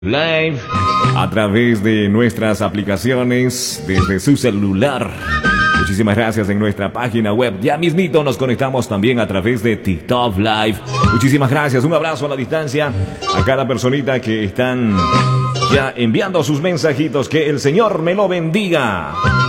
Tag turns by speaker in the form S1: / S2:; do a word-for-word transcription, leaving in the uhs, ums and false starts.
S1: Live a través de nuestras aplicaciones desde su celular. Muchísimas gracias en nuestra página web. Ya mismito nos conectamos también a través de TikTok Live. Muchísimas gracias. Un abrazo a la distancia a cada personita que están ya enviando sus mensajitos. Que el Señor me lo bendiga.